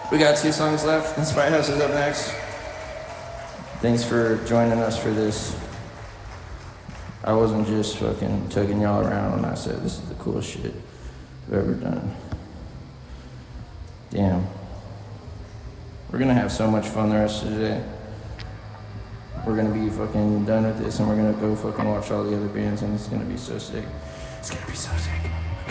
We got 2 songs left. Spite House is up next. Thanks for joining us for this. I wasn't just fucking tugging y'all around when I said this is the coolest shit I've ever done. Damn. We're gonna have so much fun the rest of the day. We're gonna be fucking done with this and we're gonna go fucking watch all the other bands and it's gonna be so sick. It's gonna be so sick.